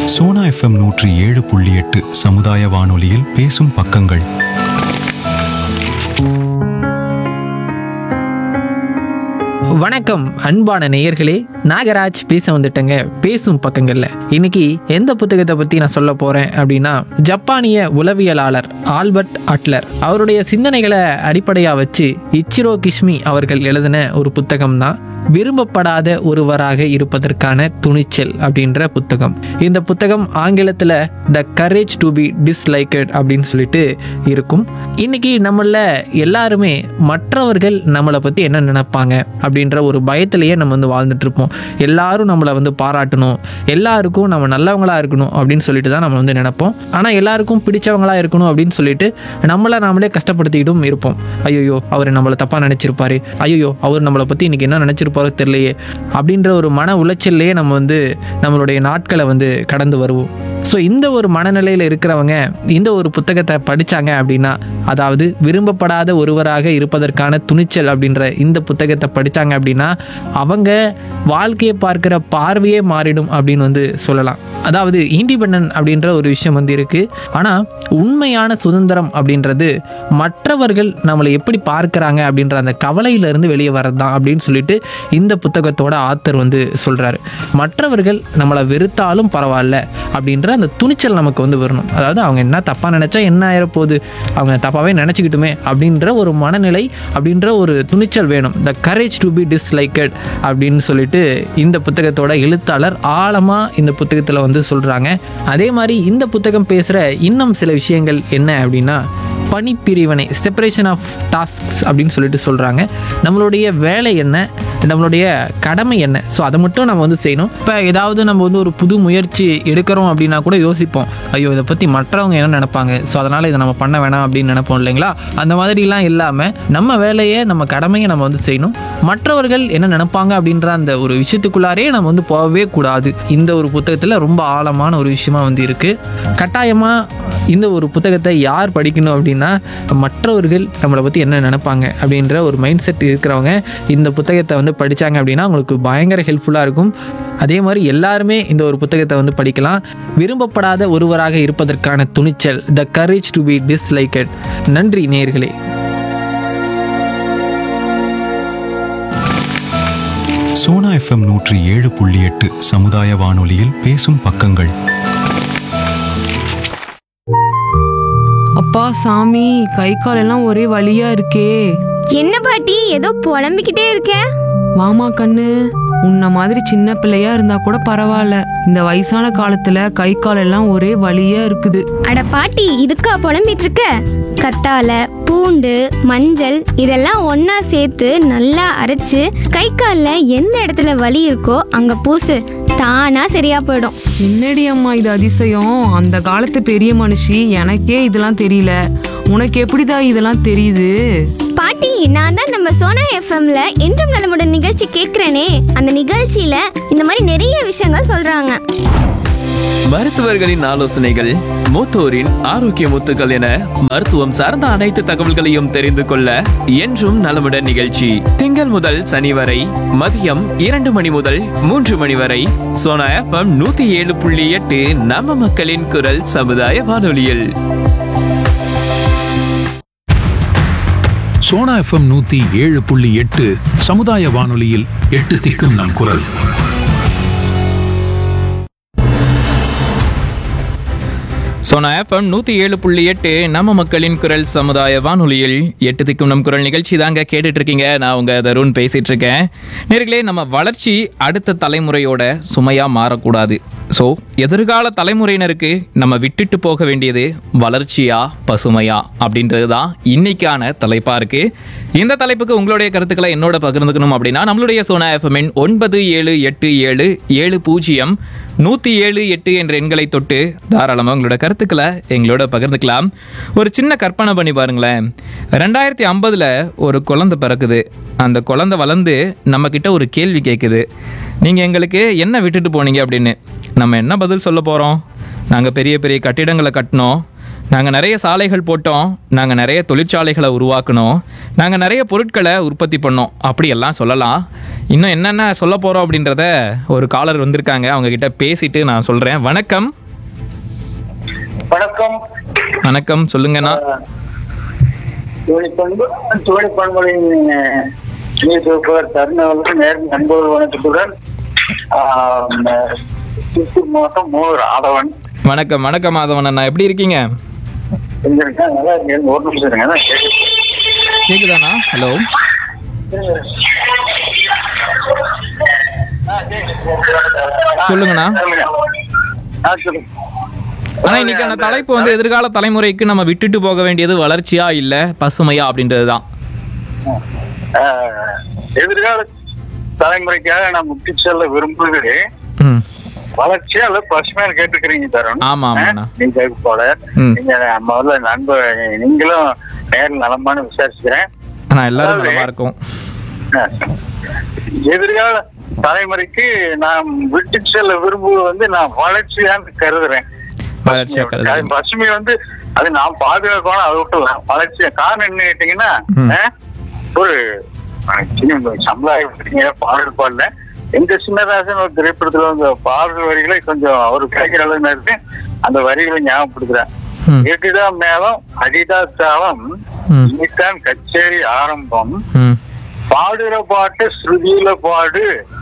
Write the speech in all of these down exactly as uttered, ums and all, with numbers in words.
Sona FM நூற்றி ஏழு புள்ளி எட்டு சமுதாய வானொலியில் பேசும் பக்கங்கள். வணக்கம் அன்பான நேயர்களே, நாகராஜ் பேச வந்துட்டேங்க பேசும் பக்கங்கள்ல. இன்னைக்கு எந்த புத்தகத்தை பத்தி நான் சொல்ல போறேன் அப்படின்னா, ஜப்பானிய உளவியலாளர் ஆல்பர்ட் அட்லர் அவருடைய சிந்தனைகளை அடிப்படையா வச்சு இச்சிரோ கிஷ்மி அவர்கள் எழுதின ஒரு புத்தகம் தான் விரும்பப்படாத ஒருவராக இருப்பதற்கான துணிச்சல் அப்படின்ற புத்தகம். இந்த புத்தகம் ஆங்கிலத்தில் the courage to be disliked அப்படின்னு சொல்லிட்டு இருக்கும். இன்னைக்கு நம்மள எல்லாருமே மற்றவர்கள் நம்மளை பற்றி என்ன நினைப்பாங்க அப்படின்ற ஒரு பயத்திலேயே நம்ம வந்து வாழ்ந்துட்டு இருப்போம். எல்லாரும் நம்மளை வந்து பாராட்டணும், எல்லாருக்கும் நம்ம நல்லவங்களா இருக்கணும் அப்படின்னு சொல்லிட்டு தான் நம்ம வந்து நினைப்போம். ஆனால் எல்லாருக்கும் பிடிச்சவங்களா இருக்கணும் அப்படின்னு சொல்லிட்டு நம்மளை நாமளே கஷ்டப்படுத்திக்கிட்டும் இருப்போம். ஐயோ அவர் நம்மளை தப்பாக நினச்சிருப்பாரு, ஐயோ அவர் நம்மளை பற்றி இன்னைக்கு என்ன நினச்சிருப்பாரு தெரியலையே அப்படின்ற ஒரு மன உளைச்சல்லையே நம்ம வந்து நம்மளுடைய நாட்களை வந்து கடந்து வருவோம். ஸோ இந்த ஒரு மனநிலையில் இருக்கிறவங்க இந்த ஒரு புத்தகத்தை படித்தாங்க அப்படின்னா, அதாவது விரும்பப்படாத ஒருவராக இருப்பதற்கான துணிச்சல் அப்படின்ற இந்த புத்தகத்தை படித்தாங்க அப்படின்னா அவங்க வாழ்க்கையை பார்க்குற பார்வையே மாறிடும் அப்படின்னு வந்து சொல்லலாம். அதாவது இண்டிபெண்டன்ட் அப்படின்ற ஒரு விஷயம் வந்து இருக்குது. ஆனால் உண்மையான சுதந்திரம் அப்படின்றது மற்றவர்கள் நம்மளை எப்படி பார்க்குறாங்க அப்படின்ற அந்த கவலையிலிருந்து வெளியே வர்றது தான் அப்படின்னு சொல்லிட்டு இந்த புத்தகத்தோட ஆத்தர் வந்து சொல்கிறாரு. மற்றவர்கள் நம்மளை வெறுத்தாலும் பரவாயில்ல அப்படின்ற அந்த துணிச்சல் நமக்கு வந்து வரணும். அதாவது அவங்க என்ன தப்பாக நினச்சா என்ன ஆயிரப்போகுது, அவங்க தப்பாகவே நினச்சிக்கிட்டுமே அப்படின்ற ஒரு மனநிலை, அப்படின்ற ஒரு துணிச்சல் வேணும். The courage to be disliked அப்படின்னு சொல்லிட்டு இந்த புத்தகத்தோட எழுத்தாளர் ஆழமாக இந்த புத்தகத்தில் வந்து சொல்கிறாங்க. அதே மாதிரி இந்த புத்தகம் பேசுகிற இன்னும் சில விஷயங்கள் என்ன அப்படின்னா, பணிப்பிரிவினை, செப்பரேஷன் ஆஃப் டாஸ்க்ஸ் அப்படின்னு சொல்லிட்டு சொல்கிறாங்க. நம்மளுடைய வேலை என்ன, நம்மளுடைய கடமை என்ன, ஸோ அதை மட்டும் நம்ம வந்து செய்யணும். இப்போ ஏதாவது நம்ம வந்து ஒரு புது முயற்சி எடுக்கிறோம் அப்படின்னா கூட யோசிப்போம், ஐயோ இதை பற்றி மற்றவங்க என்ன நினைப்பாங்க, ஸோ அதனால் இதை நம்ம பண்ண வேணாம் அப்படின்னு நினைப்போம் இல்லைங்களா. அந்த மாதிரிலாம் இல்லாமல் நம்ம வேலையை, நம்ம கடமையை நம்ம வந்து செய்யணும். மற்றவர்கள் என்ன நினைப்பாங்க அப்படின்ற அந்த ஒரு விஷயத்துக்குள்ளாரே நம்ம வந்து போகவே கூடாது. இந்த ஒரு புத்தகத்தில் ரொம்ப ஆழமான ஒரு விஷயமா வந்து இருக்குது. கட்டாயமாக இந்த ஒரு புத்தகத்தை யார் படிக்கணும் அப்படின்னா, மற்றவர்கள் நம்மளை பற்றி என்ன நினைப்பாங்க அப்படின்ற ஒரு மைண்ட் செட் இருக்கிறவங்க இந்த புத்தகத்தை வந்து படித்தாங்க அப்படின்னா அவங்களுக்கு பயங்கர ஹெல்ப்ஃபுல்லாக இருக்கும். அதே மாதிரி எல்லாருமே இந்த ஒரு புத்தகத்தை வந்து படிக்கலாம். விரும்பப்படாத ஒருவராக இருப்பதற்கான துணிச்சல், the courage to be disliked. நன்றி நேயர்களே. சோனா எஃப்எம் நூற்றி ஏழு புள்ளி எட்டு சமுதாய வானொலியில் பேசும் பக்கங்கள். அப்பா சாமி, கை கால் எல்லாம் ஒரே வலியா இருக்கே. என்ன பாட்டி ஏதோ புலம்பிக்கிட்டே இருக்க? வாமா கண்ணு, உன்ன மாதிரி சின்ன பிள்ளையா இருந்தா கூட பரவாயில்ல, இந்த வயசான காலத்துல கை கால் எல்லாம் ஒரே வலியா இருக்குது. அட பாட்டி, இதுக்கா புலம்பிட்டு இருக்க? கத்தால, பூண்டு, மஞ்சள் இதெல்லாம் ஒன்னா சேர்த்து நல்லா அரைச்சு கை கால்ல எந்த இடத்துல வலி இருக்கோ அங்க பூசு, தானா சரியா போயிடும். என்னடி அம்மா இது அதிசயம், அந்த காலத்து பெரிய மனுஷி, எனக்கே இதெல்லாம் தெரியல, உனக்கு எப்படிதான் இதெல்லாம் தெரியுது? பாட்டி, நான் தான் நம்ம சோனா எஃப்எம்ல என்றும் நலமுடன் நிகழ்ச்சி கேட்கிறேனே, அந்த நிகழ்ச்சியில இந்த மாதிரி நிறைய விஷயங்கள் சொல்றாங்க. மருத்துவர்களின் ஆலோசனைகள், மூத்தோரின் ஆரோக்கிய முத்துக்கள் என மருத்துவம் சார்ந்த அனைத்து தகவல்களையும் தெரிந்து கொள்ள என்றும் நலமுடன் நிகழ்ச்சி திங்கள் முதல் சனி வரை மதியம் இரண்டு மணி முதல் மூன்று மணி வரை சோனா எஃப்எம் நூத்தி ஏழு புள்ளி எட்டு நம்ம மக்களின் குரல் சமுதாய வானொலியில். சோனா எஃப்எம் நூத்தி ஏழு புள்ளி எட்டு சமுதாய வானொலியில் எட்டு திக்கும் நம் குரல். சோனா எஃப்எம் நூற்றி ஏழு புள்ளி எட்டு நம்ம மக்களின் குரல் சமுதாய வானொலியில் எட்டு திக்கும் நம் குரல் நிகழ்ச்சி தாங்க கேட்டுட்டு இருக்கீங்க. நான் உங்க தருண் பேசிட்டு இருக்கேன். நேர்களே, நம்ம வளர்ச்சி அடுத்த தலைமுறையோட சுமையா மாறக்கூடாது. ஸோ எதிர்கால தலைமுறையினருக்கு நம்ம விட்டுட்டு போக வேண்டியது வளர்ச்சியா பசுமையா அப்படின்றது தான் இன்னைக்கான தலைப்பா இருக்கு. இந்த தலைப்புக்கு உங்களுடைய கருத்துக்களை என்னோட பகிர்ந்துக்கணும் அப்படின்னா நம்மளுடைய சோனா எஃப்எம்மின் ஒன்பது ஏழு எட்டு ஏழு ஏழு பூஜ்ஜியம் நூற்றி ஏழு எட்டு என்ற எண்களை தொட்டு தாராளமாக உங்களோட கருத்துக்களை எங்களோட பகிர்ந்துக்கலாம். ஒரு சின்ன கற்பனை பண்ணி பாருங்களேன். ரெண்டாயிரத்தி ஐம்பதில் ஒரு குழந்தை பிறக்குது. அந்த குழந்தை வளர்ந்து நம்மக்கிட்ட ஒரு கேள்வி கேட்குது, நீங்கள் எங்களுக்கு என்ன விட்டுட்டு போனீங்க அப்படின்னு. நம்ம என்ன பதில் சொல்ல போகிறோம்? நாங்கள் பெரிய பெரிய கட்டிடங்களை கட்டினோம், நாங்கள் நிறைய சாலைகள் போட்டோம், நாங்கள் நிறைய தொழிற்சாலைகளை உருவாக்கினோம், நாங்கள் நிறைய பொருட்களை உற்பத்தி பண்ணோம் அப்படியெல்லாம் சொல்லலாம். இன்னும் என்னென்ன சொல்ல போகிறோம் அப்படின்றத ஒரு காலர் வந்திருக்காங்க, அவங்க கிட்ட பேசிட்டு நான் சொல்கிறேன். வணக்கம். வணக்கம். வணக்கம், சொல்லுங்கண்ணா. தோழி பண்பு தோழி பண்புகளின் தருணர்களுக்கு நேரம் நண்பர்கள் வணக்கத்துடன் திருப்பூர் மாவட்டம் மூவர் ஆதவன். வணக்கம். வணக்கம் ஆதவன் அண்ணா, எப்படி இருக்கீங்க? செஞ்சிருக்கேன், நல்லா இருக்கேன். ஒரு நிமிஷம் இருங்க. கேக்குதாண்ணா? ஹலோ. சொல்லுங்கண்ணா. ஆனா இன்னைக்கான தலைப்பு வந்து எதிர்கால தலைமுறைக்கு நம்ம விட்டுட்டு போக வேண்டியது வளர்ச்சியா இல்ல பசுமையா அப்படின்றதுதான். எதிர்கால தலைமுறைக்காக நான் முட்டி செல்ல விரும்புவது வளர்ச்சியா அல்ல பசுமையா கேட்டுக்கிறீங்க தரும். ஆமா ஆமா. நீங்க போல நீங்க முதல்ல நண்பர் நீங்களும் நேரில் நலமான விசாரிச்சுக்கிறேன். நான் எல்லாரும் நலமா இருக்கும். எதிர்கால தலைமுறைக்கு நான் விட்டு செல்ல விரும்புவது வந்து நான் வளர்ச்சியான்னு கருதுறேன். பசுமை வந்து அது நான் பாதுகாக்கணும், அதை விட்டுலாம். வளர்ச்சி காரணம் என்ன கேட்டீங்கன்னா, ஒரு சமுதாய பாடல் பாடல எங்க சின்னராசன் ஒரு திரைப்படத்துல வந்து பாடல் வரிகளை கொஞ்சம் அவரு கிடைக்கிற அளவு இருக்கு. அந்த வரிகளை ஞாபகப்படுத்துறேன். எட்டுதான் மேலும் அடிதா தாளம் இனித்தான் கச்சேரி ஆரம்பம், பாடுற பாட்டு ஸ்ருதியில பாடு,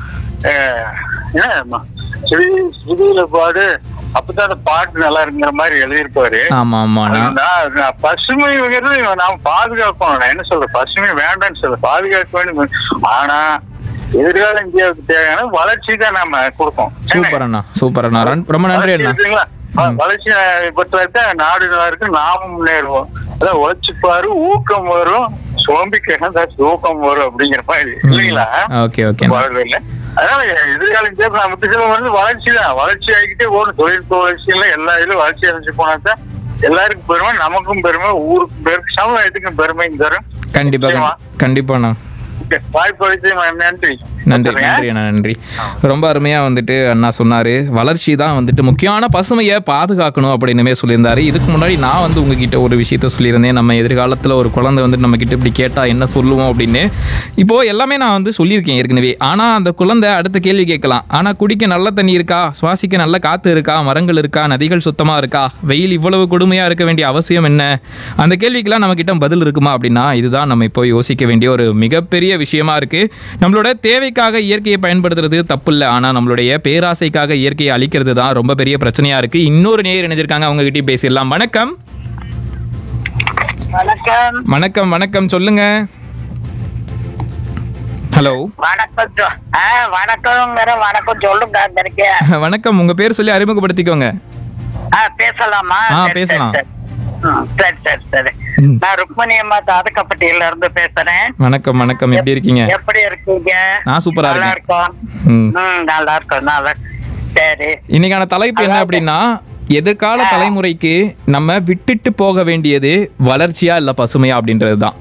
ஸ்ருதியில பாடு, அப்பதான் அந்த பாட்டு நல்லா இருக்குங்கிற மாதிரி எழுதியிருப்பாரு. பசுமைங்கிறது நாம பாதுகாக்கணும். நான் என்ன சொல்றேன், பசுமை வேண்டாம்னு சொல்ல, பாதுகாக்க வேண்டும். ஆனா எதிர்கால இந்தியாவுக்கு தேவையான வளர்ச்சி தான் நாம கொடுப்போம். சூப்பர் அண்ணா, சூப்பர் அண்ணா, ரொம்ப நன்றி அண்ணா. வளர்ச்சி பொறுத்தவரைக்கும் நாடு நல்லா இருக்கு, நாமும் முன்னேறுவோம். அதான் உழைச்சிப்பாரு, ஊக்கம் வரும், சோம்பிக்க ஊக்கம் வரும் அப்படிங்கிற மாதிரி இல்லைங்களா? Okay okay. அதனால எதிர்கால இந்தியாவுக்கு நான் முத்து செல்வம் வந்து வளர்ச்சி தான். வளர்ச்சி ஆகிக்கிட்டே போகணும். தொழில்நுட்ப வளர்ச்சியில எல்லா இதுலயும் வளர்ச்சி அடைஞ்சு போனா தான் எல்லாருக்கும் பெருமை, நமக்கும் பெருமை, ஊருக்கும் பெருமை, சமுதாயத்துக்கும் பெருமை தரும். கண்டிப்பா கண்டிப்பாண்ணா. வாய்ப்பு நன்றி. நன்றி நன்றி அண்ணா, நன்றி. ரொம்ப அருமையா வந்துட்டு அண்ணா சொன்னாரு, வளர்ச்சி தான் வந்துட்டு முக்கியமான, பசுமையை பாதுகாக்கணும் அப்படின்னுமே சொல்லியிருந்தாரு. இதுக்கு முன்னாடி நான் வந்து உங்ககிட்ட ஒரு விஷயத்த சொல்லியிருந்தேன், நம்ம எதிர்காலத்தில் ஒரு குழந்தை வந்துட்டு நம்ம கிட்ட இப்படி கேட்டா என்ன சொல்லுவோம் அப்படின்னு. இப்போ எல்லாமே நான் வந்து சொல்லியிருக்கேன் ஏற்கனவே. ஆனா அந்த குழந்தை அடுத்த கேள்வி கேட்கலாம், ஆனா குடிக்க நல்ல தண்ணி இருக்கா, சுவாசிக்க நல்ல காத்து இருக்கா, மரங்கள் இருக்கா, நதிகள் சுத்தமா இருக்கா, வெயில் இவ்வளவு கொடுமையா இருக்க வேண்டிய அவசியம் என்ன, அந்த கேள்விக்கெல்லாம் நம்ம கிட்ட பதில் இருக்குமா அப்படின்னா இதுதான் நம்ம இப்போ யோசிக்க வேண்டிய ஒரு மிகப்பெரிய விஷயமா இருக்கு. நம்மளோட தேவைக்காக இயற்கையை பயன்படுத்துறது தப்பு இல்லை, ஆனா நம்மளுடைய பேராசைக்காக இயற்கையை அழிக்கிறது தான் ரொம்ப பெரிய பிரச்சனையா இருக்கு. இன்னொரு நேயர் இணைஞ்சிருக்காங்க, அவங்க கிட்ட பேசிடலாம். வணக்கம். வணக்கம். வணக்கம் வணக்கம், சொல்லுங்க. ஹலோ. வணக்கம். வணக்கம் சொல்லுங்க. வணக்கம், உங்க பேர் சொல்லி அறிமுகப்படுத்திக்கோங்க. பேசலாமா? பேசலாம். சரி சரி சரி. நான் ருக்மணி அம்மா தாதக்கப்பட்டியில இருந்து பேசுறேன். வணக்கம் வணக்கம், எப்படி இருக்கீங்க? எப்படி இருக்கீங்க? நான் சூப்பரா இருக்கேன். நல்லா இருக்கும். நல்லா. சரி, இன்னைக்கான தலைப்பு என்ன அப்படின்னா, எதிர்கால தலைமுறைக்கு நம்ம விட்டுட்டு போக வேண்டியது வளர்ச்சியா இல்ல பசுமையா அப்படின்றதுதான்.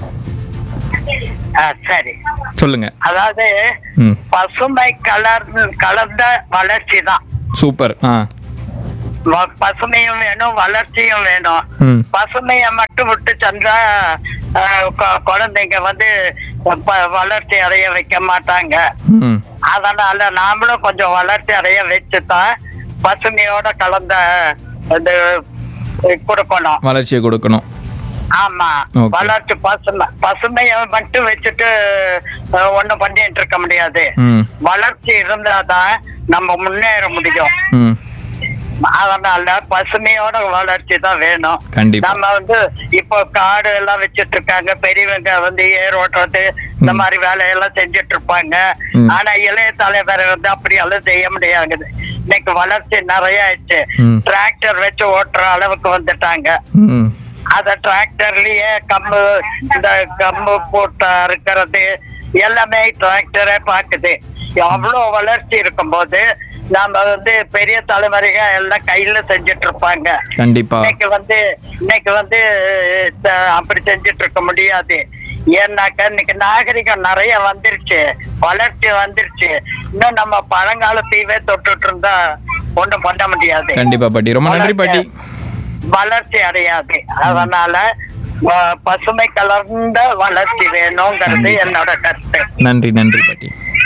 சரி, சொல்லுங்க. அதாவது பசுமை கலர் கலர்ந்த வளர்ச்சி தான். சூப்பர். பசுமையும் வேணும், வளர்ச்சியும் வேணும். பசுமைய மட்டும் விட்டு சென்றா குழந்தைங்க வந்து வளர்ச்சி அடைய வைக்க மாட்டாங்க. அதனால நாமளும் கொஞ்சம் வளர்ச்சி அடைய வச்சுதான் பசுமையோட கலந்த கொடுக்கணும், வளர்ச்சியை கொடுக்கணும். ஆமா, வளர்ச்சி பசுமை பசுமைய மட்டும் வச்சுட்டு ஒண்ணும் பண்ணிட்டு இருக்க முடியாது. வளர்ச்சி இருந்தாதான் நம்ம முன்னேற முடியும். அதனால பசுமையோட வளர்ச்சி தான் வேணும். நம்ம வந்து இப்போ காடு எல்லாம் வச்சிட்டு இருக்காங்க, பெரியவங்க வந்து ஏர் ஓட்டுறது இந்த மாதிரி வேலையெல்லாம் செஞ்சுட்டு இருப்பாங்க. ஆனா இளைய தலைவர் வந்து அப்படி எல்லாம் செய்ய முடியாது. இன்னைக்கு வளர்ச்சி நிறைய ஆயிடுச்சு, டிராக்டர் வச்சு ஓட்டுற அளவுக்கு வந்துட்டாங்க. அத டிராக்டர்லயே கம்பு இந்த கம்பு போட்டு இருக்கிறது எல்லாமே டிராக்டரே பாக்குது. அவ்வளவு வளர்ச்சி இருக்கும் போது நாம வந்து பெரிய தலைமுறைகள் எல்லாம் கையில செஞ்சுட்டு இருப்பாங்க. கண்டிப்பா இன்னைக்கு வந்து இன்னைக்கு வந்து அப்படி செஞ்சுட்டு இருக்க முடியாது. ஏன்னாக்கா இன்னைக்கு நாகரிகம் நிறைய வந்துருச்சு, வளர்ச்சி வந்துருச்சு. இன்னும் நம்ம பழங்காலத்தையவே தொட்டுட்டு இருந்தா ஒண்ணும் பண்ண முடியாது. கண்டிப்பா பாட்டி, ரொம்ப நன்றி பாட்டி. வளர்ச்சி அடையாது. அதனால பசுமை கலர்ந்த வளர்ச்சி வேணுங்கிறது என்னோட கருத்து. நன்றி நன்றி பாட்டி.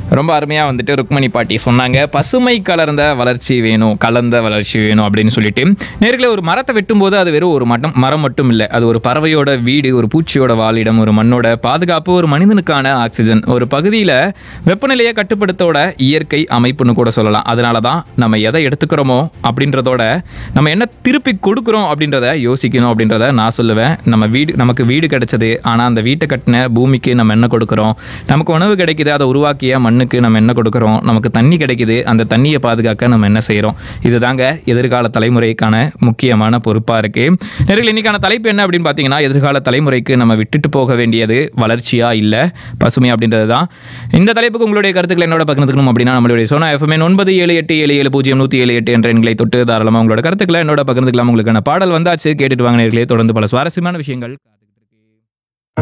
ரொம்ப அருமையாக வந்துட்டு ருக்மணி பாட்டி சொன்னாங்க. பசுமை கலர்ந்த வளர்ச்சி வேணும், கலந்த வளர்ச்சி வேணும் அப்படின்னு சொல்லிட்டு. நேர்களை ஒரு மரத்தை வெட்டும்போது அது வெறும் ஒரு மட்டம் மரம் மட்டும் இல்லை, அது ஒரு பறவையோட வீடு, ஒரு பூச்சியோட வாழிடம், ஒரு மண்ணோட பாதுகாப்பு, ஒரு மனிதனுக்கான ஆக்சிஜன், ஒரு பகுதியில் வெப்பநிலையை கட்டுப்படுத்தோட இயற்கை அமைப்புன்னு கூட சொல்லலாம். அதனால தான் நம்ம எதை எடுத்துக்கிறோமோ அப்படின்றதோட நம்ம என்ன திருப்பி கொடுக்குறோம் அப்படின்றத யோசிக்கணும் அப்படின்றத நான் சொல்லுவேன். நம்ம வீடு நமக்கு வீடு கிடைச்சது, ஆனால் அந்த வீட்டை கட்டின பூமிக்கு நம்ம என்ன கொடுக்குறோம்? நமக்கு உணவு கிடைக்குது, அதை உருவாக்கிய மண்ணுக்கு நம்ம என்ன கொடுக்குறோம்? நமக்கு தண்ணி கிடைக்குது, அந்த தண்ணியை பாதுகாக்க நம்ம என்ன செய்கிறோம்? இதுதாங்க எதிர்கால தலைமுறைக்கான முக்கியமான பொறுப்பாக இருக்குது. நேயர்களே, இன்னைக்கான தலைப்பு என்ன அப்படின்னு பார்த்தீங்கன்னா, எதிர்கால தலைமுறைக்கு நம்ம விட்டுட்டு போக வேண்டியது வளர்ச்சியா இல்லை பசுமை அப்படின்றது தான். இந்த தலைப்புக்கு உங்களுடைய கருத்துக்களை என்னோட பகிர்ந்துக்கணும் அப்படின்னா நம்மளுடைய சோனா எஃப்எம் ஒன்பது ஏழு எட்டு ஏழு ஏழு பூஜ்ஜியம் நூற்றி ஏழு எட்டு என்ற எண்களை தொட்டு தாராளமாக உங்களோட கருத்துக்களை என்னோட பகிர்ந்துக்கலாம். உங்களுக்கான பாடல் வந்தாச்சு, கேட்டுட்டு வாங்க நேயர்களே. தொடர்ந்து பல சுவாரஸ்யமான விஷயங்கள்